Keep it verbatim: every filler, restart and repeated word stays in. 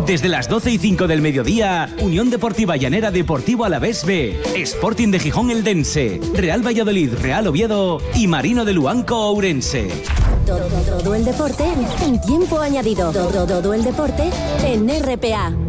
Desde las doce y cinco del mediodía, Unión Deportiva Llanera Deportivo Alavés B, Sporting de Gijón Eldense, Real Valladolid Real Oviedo y Marino de Luanco Ourense. Todo, todo el deporte en tiempo añadido. Todo, todo el deporte en R P A.